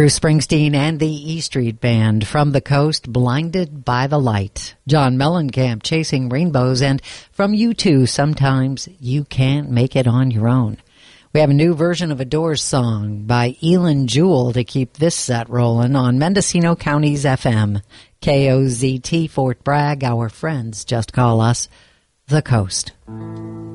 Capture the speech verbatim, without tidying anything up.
Bruce Springsteen and the E Street Band, From the Coast, Blinded by the Light. John Mellencamp, Chasing Rainbows, and from U two, Sometimes You Can't Make It on Your Own. We have a new version of a Doors song by Elin Jewell to keep this set rolling on Mendocino County's F M. K O Z T, Fort Bragg. Our friends just call us The Coast.